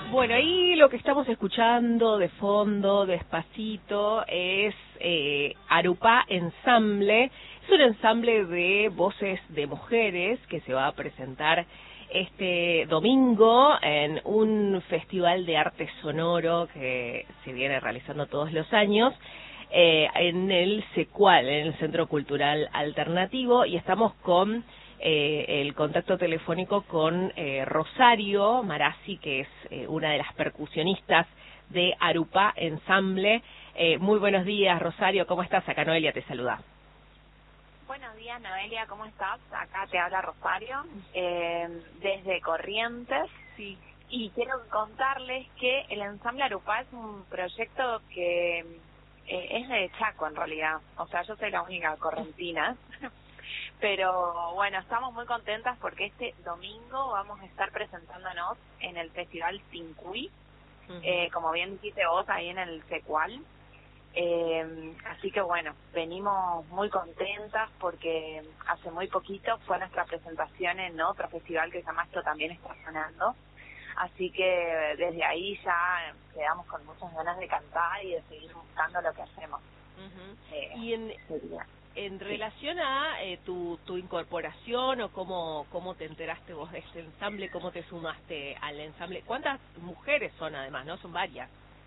Bueno, ahí lo que estamos escuchando de fondo, despacito, es Arupá Ensamble. Es un ensamble de voces de mujeres que se va a presentar este domingo en un festival de arte sonoro que se viene realizando todos los años en el CECUAL, en el Centro Cultural Alternativo, y estamos con el contacto telefónico con Rosario Marazzi, que es una de las percusionistas de Arupá Ensamble. Muy buenos días, Rosario, ¿cómo estás? Acá Noelia te saluda. Buenos días, Noelia, ¿cómo estás? Acá te habla Rosario, desde Corrientes. Sí. Y quiero contarles que el ensamble Arupá es un proyecto que es de Chaco, en realidad. O sea, yo soy la única correntina. Pero bueno, estamos muy contentas porque este domingo vamos a estar presentándonos en el Festival Tincuy, como bien dijiste vos, ahí en el CECUAL. Así que bueno, venimos muy contentas porque hace muy poquito fue nuestra presentación en otro festival que se llama Esto También Está Sonando. Así que desde ahí ya quedamos con muchas ganas de cantar y de seguir buscando lo que hacemos. Y en relación a tu incorporación o cómo te enteraste vos de este ensamble, cómo te sumaste al ensamble, ¿cuántas mujeres son además, no? Son varias.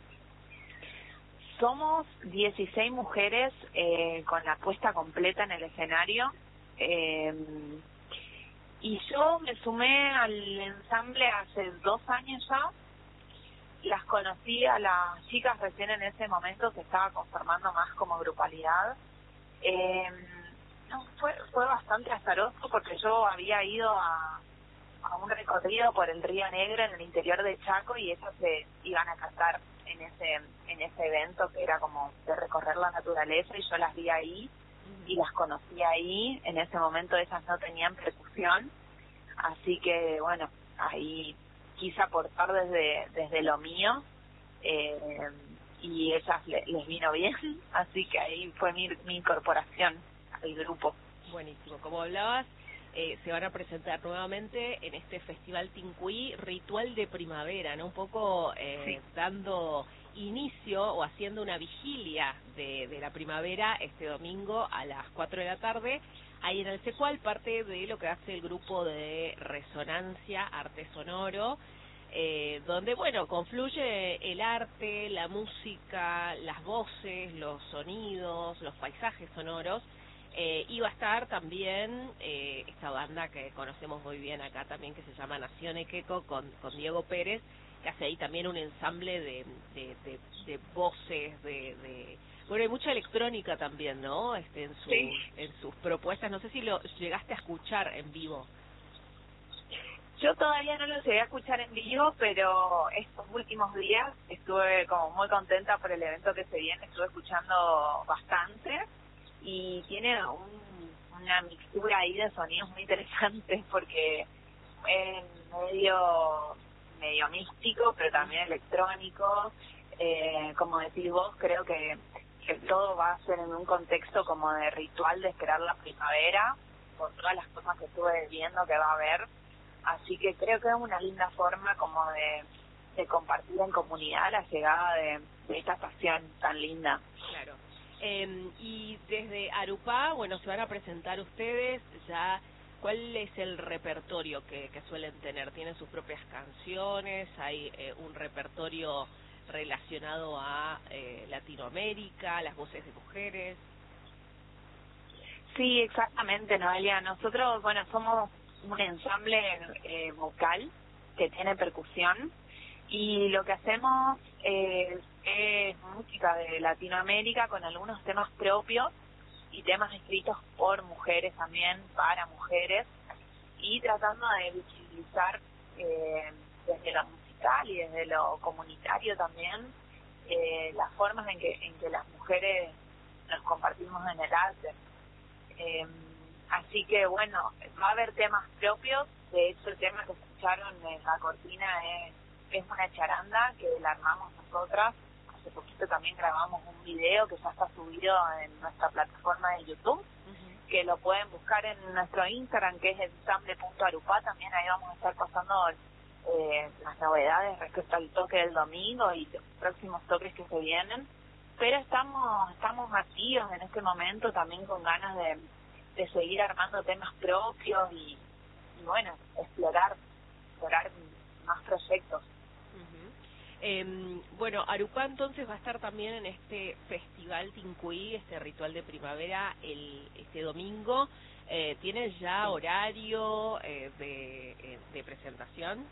Somos 16 mujeres con la puesta completa en el escenario. Y yo me sumé al ensamble hace 2 años ya. Las conocí a las chicas recién en ese momento, se estaba conformando más como grupalidad. No, fue bastante azaroso porque yo había ido a un recorrido por el Río Negro en el interior de Chaco y ellas se iban a cantar en ese evento que era como de recorrer la naturaleza, y yo las vi ahí y las conocí ahí. En ese momento ellas no tenían percusión, así que bueno, ahí quise aportar desde lo mío, y ellas les vino bien, así que ahí fue mi incorporación al grupo. Buenísimo, como hablabas, se van a presentar nuevamente en este Festival Tincuy, Ritual de Primavera, ¿no? Un poco Sí. dando inicio o haciendo una vigilia de la primavera este domingo a las 4 de la tarde, ahí en el CECUAL, parte de lo que hace el grupo de Resonancia Arte Sonoro, donde, bueno, confluye el arte, la música, las voces, los sonidos, los paisajes sonoros. Y va a estar también esta banda que conocemos muy bien acá también, que se llama Nación Equeco, con Diego Pérez, que hace ahí también un ensamble de voces, bueno, hay mucha electrónica también, ¿no? Sí. En sus propuestas. No sé si lo llegaste a escuchar en vivo. Yo todavía no lo llegué a escuchar en vivo, pero estos últimos días estuve como muy contenta por el evento que se viene, estuve escuchando bastante y tiene una mixtura ahí de sonidos muy interesantes porque es medio místico, pero también electrónico. Como decís vos, creo que todo va a ser en un contexto como de ritual de esperar la primavera, por todas las cosas que estuve viendo que va a haber. Así que creo que es una linda forma como de compartir en comunidad la llegada de esta pasión tan linda. Claro. Y desde Arupá, bueno, se van a presentar ustedes ya. ¿Cuál es el repertorio que suelen tener? ¿Tienen sus propias canciones? ¿Hay un repertorio relacionado a Latinoamérica, las voces de mujeres? Sí, exactamente, Noelia. Nosotros, bueno, somos un ensamble vocal que tiene percusión, y lo que hacemos es música de Latinoamérica con algunos temas propios y temas escritos por mujeres también, para mujeres, y tratando de visibilizar desde lo musical y desde lo comunitario también las formas en que las mujeres nos compartimos en el arte. Así que bueno, va a haber temas propios. De hecho, el tema que escucharon en la cortina es una charanda que la armamos nosotras. Hace poquito también grabamos un video que ya está subido en nuestra plataforma de YouTube, que lo pueden buscar en nuestro Instagram, que es ensamble.arupá. También ahí vamos a estar pasando las novedades respecto al toque del domingo y los próximos toques que se vienen, pero estamos activos en este momento también con ganas de seguir armando temas propios y bueno, explorar más proyectos. Bueno, Arupá entonces va a estar también en este festival Tincuí, este ritual de primavera, este domingo. ¿Tienen ya horario de presentación?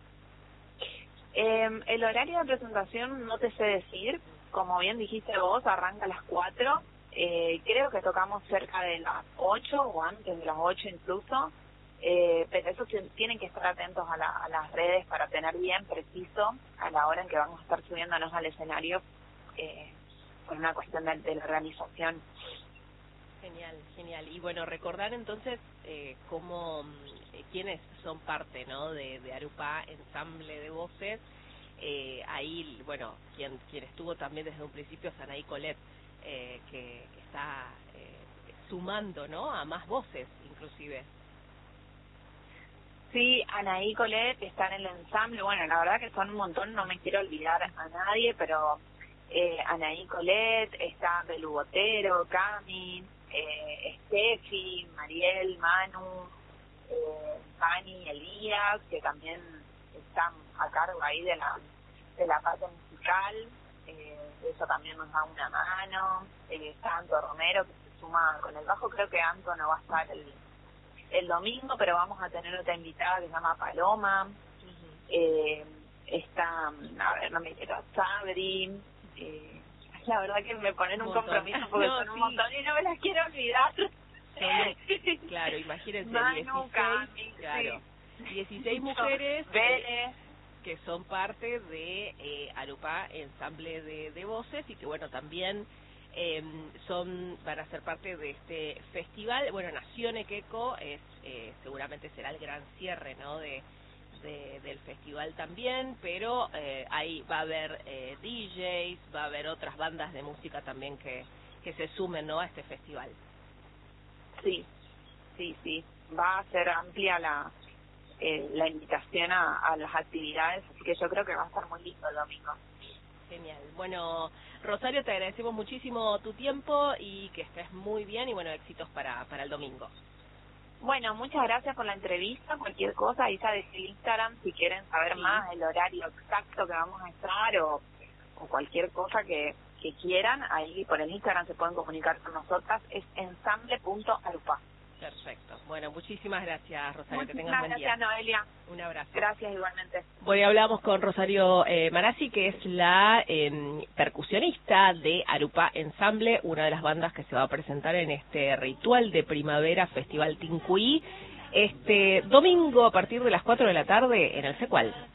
El horario de presentación no te sé decir, como bien dijiste vos, arranca a las 4, creo que tocamos cerca de las 8 o antes de las 8 incluso, pero eso tienen que estar atentos a las redes para tener bien preciso a la hora en que vamos a estar subiéndonos al escenario, por una cuestión de la organización. Genial, genial. Y bueno, recordar entonces quiénes son parte, ¿no?, de Arupá, ensamble de voces. Ahí, bueno, quien estuvo también desde un principio es Anaí Colette, que está sumando, ¿no?, a más voces, inclusive. Sí, Anaí Colette está en el ensamble. Bueno, la verdad que son un montón, no me quiero olvidar a nadie, pero Anaí Colette, está Belu Botero, Cami, Steffi, Mariel, Manu, Pani, Elías, que también están a cargo ahí de la parte musical, eso también nos da una mano. Está Anto Romero, que se suma con el bajo. Creo que Anto no va a estar el domingo, pero vamos a tener otra invitada que se llama Paloma. Está, a ver, no me quiero, Sabri. La verdad que me ponen un compromiso porque son un montón y no me las quiero olvidar. Claro, imagínense, Manu, 16, Cami, claro, sí. 16 mujeres Vélez, que son parte de Arupá, ensamble de voces, y que bueno, también van a ser parte de este festival. Bueno, Nación Equeco seguramente será el gran cierre, ¿no?, del festival también, pero ahí va a haber DJs, va a haber otras bandas de música también que se sumen, ¿no?, a este festival. Sí, va a ser amplia la invitación a las actividades, así que yo creo que va a estar muy lindo el domingo. Genial. Bueno, Rosario, te agradecemos muchísimo tu tiempo y que estés muy bien y bueno, éxitos para el domingo. Bueno, muchas gracias por la entrevista. Cualquier cosa, ahí ya dejé Instagram si quieren saber más el horario exacto que vamos a estar o cualquier cosa que quieran, ahí por el Instagram se pueden comunicar con nosotras, es ensamble.arupá. Perfecto. Bueno, muchísimas gracias, Rosario. Muchísimas que tengas buen día. Gracias, Noelia. Un abrazo. Gracias, igualmente. Bueno, hablamos con Rosario Marazzi, que es la percusionista de Arupá Ensamble, una de las bandas que se va a presentar en este ritual de primavera Festival Tincuí, este domingo a partir de las 4 de la tarde en el Secual.